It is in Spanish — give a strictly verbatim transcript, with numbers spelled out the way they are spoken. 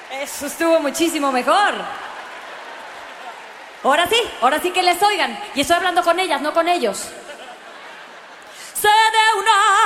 Eso estuvo muchísimo mejor. Ahora sí, ahora sí que les oigan. Y estoy hablando con ellas, no con ellos. Sé de una